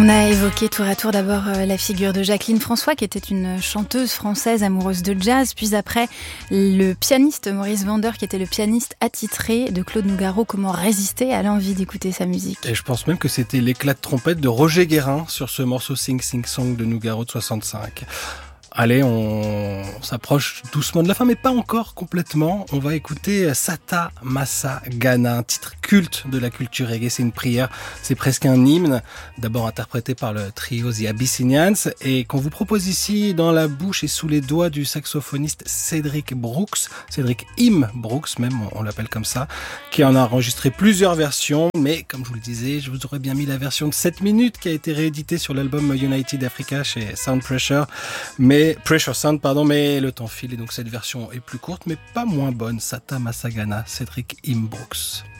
On a évoqué tour à tour d'abord la figure de Jacqueline François, qui était une chanteuse française amoureuse de jazz, puis après le pianiste Maurice Vander, qui était le pianiste attitré de Claude Nougaro. Comment résister à l'envie d'écouter sa musique? Et je pense même que c'était l'éclat de trompette de Roger Guérin sur ce morceau Sing Sing Song de Nougaro de 65. Allez, on s'approche doucement de la fin, mais pas encore complètement. On va écouter Sata Massa Gana, un titre culte de la culture reggae. C'est une prière, c'est presque un hymne, d'abord interprété par le trio The Abyssinians, et qu'on vous propose ici dans la bouche et sous les doigts du saxophoniste Cédric Brooks, Cédric Im Brooks même, on l'appelle comme ça, qui en a enregistré plusieurs versions, mais comme je vous le disais, je vous aurais bien mis la version de 7 minutes qui a été rééditée sur l'album United Africa chez Sound Pressure, mais le temps file et donc cette version est plus courte mais pas moins bonne. Sata Massa Gana, Cédric Im Brooks.